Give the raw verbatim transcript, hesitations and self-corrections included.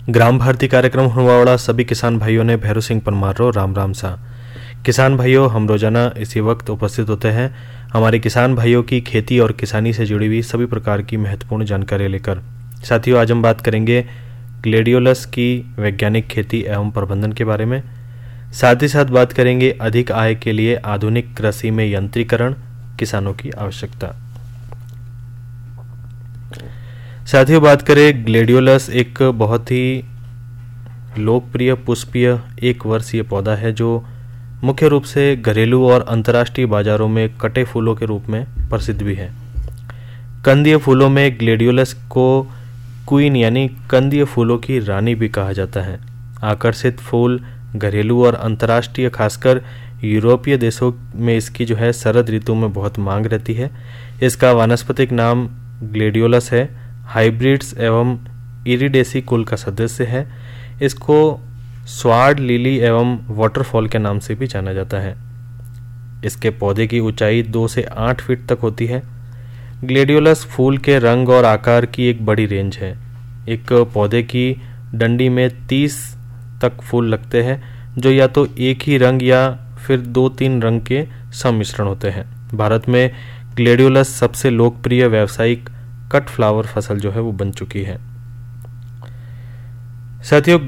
ग्राम भारती कार्यक्रम हुआ सभी किसान भाइयों ने भैरू सिंह परमार रो राम राम सा। किसान भाइयों, हम रोजाना इसी वक्त उपस्थित होते हैं हमारे किसान भाइयों की खेती और किसानी से जुड़ी हुई सभी प्रकार की महत्वपूर्ण जानकारी लेकर। साथियों, आज हम बात करेंगे ग्लेडियोलस की वैज्ञानिक खेती एवं प्रबंधन के बारे में। साथ ही साथ बात करेंगे अधिक आय के लिए आधुनिक कृषि में यंत्रीकरण, किसानों की आवश्यकता। साथियों, बात करें ग्लेडियोलस एक बहुत ही लोकप्रिय पुष्पीय एक वर्षीय पौधा है जो मुख्य रूप से घरेलू और अंतर्राष्ट्रीय बाजारों में कटे फूलों के रूप में प्रसिद्ध भी है। कंदीय फूलों में ग्लेडियोलस को क्वीन यानी कंदीय फूलों की रानी भी कहा जाता है। आकर्षित फूल घरेलू और अंतर्राष्ट्रीय खासकर यूरोपीय देशों में इसकी जो है शरद ऋतु में बहुत मांग रहती है। इसका वानस्पतिक नाम ग्लेडियोलस है। हाइब्रिड्स एवं इरिडेसी कुल का सदस्य है। इसको स्वार्ड लिली एवं वाटरफॉल के नाम से भी जाना जाता है। इसके पौधे की ऊंचाई दो से आठ फीट तक होती है। ग्लेडियोलस फूल के रंग और आकार की एक बड़ी रेंज है। एक पौधे की डंडी में तीस तक फूल लगते हैं जो या तो एक ही रंग या फिर दो तीन रंग के सम्मिश्रण होते हैं। भारत में ग्लेडियोलस सबसे लोकप्रिय व्यावसायिक कट फ्लावर फसल जो है वो बन चुकी है। साथियों,